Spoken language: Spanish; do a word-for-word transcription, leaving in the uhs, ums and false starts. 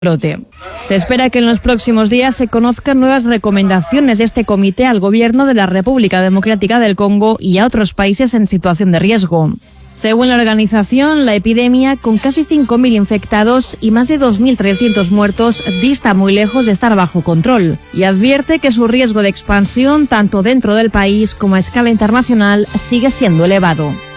brote. Se espera que en los próximos días se conozcan nuevas recomendaciones de este comité al gobierno de la República Democrática del Congo y a otros países en situación de riesgo. Según la organización, la epidemia, con casi cinco mil infectados y más de dos mil trescientos muertos, dista muy lejos de estar bajo control, y advierte que su riesgo de expansión, tanto dentro del país como a escala internacional, sigue siendo elevado.